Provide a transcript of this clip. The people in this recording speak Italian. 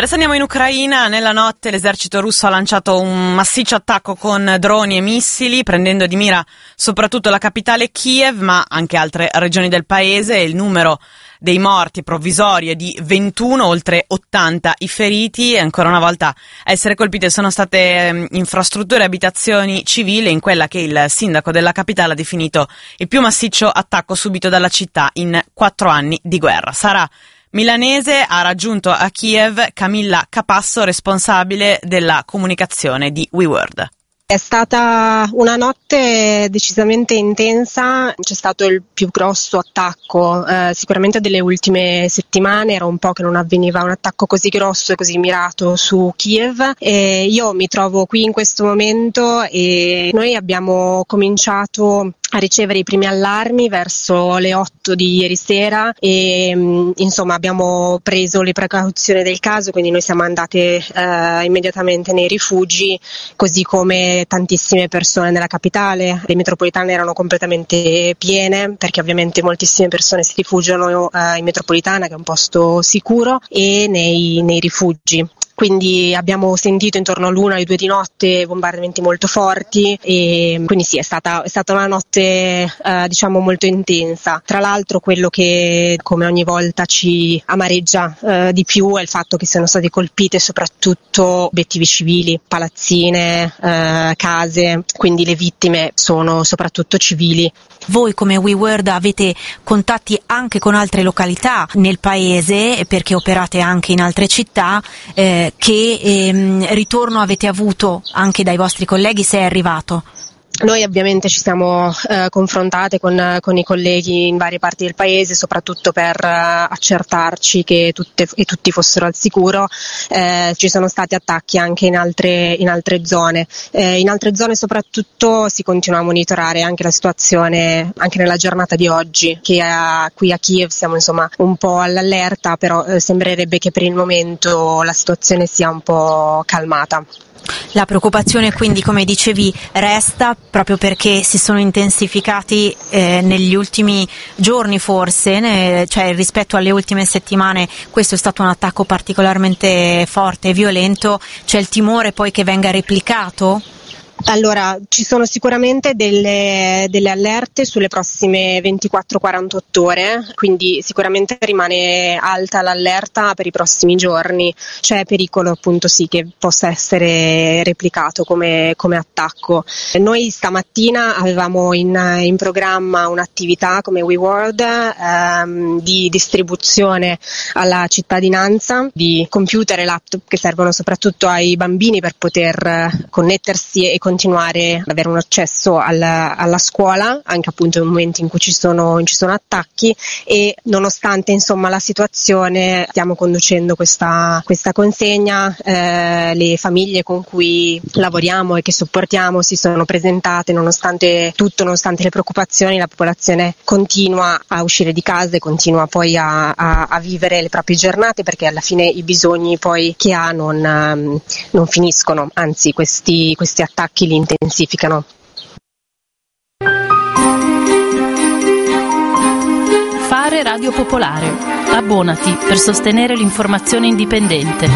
Adesso andiamo in Ucraina. Nella notte l'esercito russo ha lanciato un massiccio attacco con droni e missili, prendendo di mira soprattutto la capitale Kiev, ma anche altre regioni del paese. Il numero dei morti provvisorio è di 21, oltre 80 i feriti, e ancora una volta a essere colpite sono state infrastrutture e abitazioni civili, in quella che il sindaco della capitale ha definito il più massiccio attacco subito dalla città in 4 anni di guerra. Sara Milanese ha raggiunto a Kiev Camilla Capasso, responsabile della comunicazione di WeWorld. È stata una notte decisamente intensa, c'è stato il più grosso attacco sicuramente delle ultime settimane, era un po' che non avveniva un attacco così grosso e così mirato su Kiev. E io mi trovo qui in questo momento e noi abbiamo cominciato a ricevere i primi allarmi verso le 8 di ieri sera e insomma abbiamo preso le precauzioni del caso, quindi noi siamo andate immediatamente nei rifugi, così come tantissime persone nella capitale. Le metropolitane erano completamente piene perché ovviamente moltissime persone si rifugiano in metropolitana, che è un posto sicuro, e nei rifugi. Quindi abbiamo sentito intorno all'1 alle 2 di notte bombardamenti molto forti e quindi sì, è stata una notte diciamo molto intensa. Tra l'altro quello che come ogni volta ci amareggia di più è il fatto che siano state colpite soprattutto obiettivi civili, palazzine, case, quindi le vittime sono soprattutto civili. Voi come WeWorld avete contatti anche con altre località nel paese, perché operate anche in altre città, che ritorno avete avuto anche dai vostri colleghi, se è arrivato? Noi ovviamente ci siamo confrontate con i colleghi in varie parti del paese, soprattutto per accertarci che tutti fossero al sicuro. Ci sono stati attacchi anche in altre zone. In altre zone soprattutto si continua a monitorare anche la situazione anche nella giornata di oggi, che qui a Kiev siamo insomma un po' all'allerta, però sembrerebbe che per il momento la situazione sia un po' calmata. La preoccupazione quindi, come dicevi, resta proprio perché si sono intensificati negli ultimi giorni forse, cioè rispetto alle ultime settimane questo è stato un attacco particolarmente forte e violento. C'è il timore poi che venga replicato? Allora, ci sono sicuramente delle allerte sulle prossime 24-48 ore, quindi sicuramente rimane alta l'allerta per i prossimi giorni. C'è pericolo appunto sì che possa essere replicato come attacco. Noi stamattina avevamo in programma un'attività come WeWorld di distribuzione alla cittadinanza di computer e laptop che servono soprattutto ai bambini per poter connettersi e continuare ad avere un accesso alla scuola anche appunto nei momenti in cui ci sono attacchi. E nonostante insomma la situazione, stiamo conducendo questa consegna. Le famiglie con cui lavoriamo e che supportiamo si sono presentate nonostante tutto, nonostante le preoccupazioni. La popolazione continua a uscire di casa e continua poi a vivere le proprie giornate, perché alla fine i bisogni poi che ha non finiscono, anzi questi attacchi li intensificano. Fare Radio Popolare. Abbonati per sostenere l'informazione indipendente.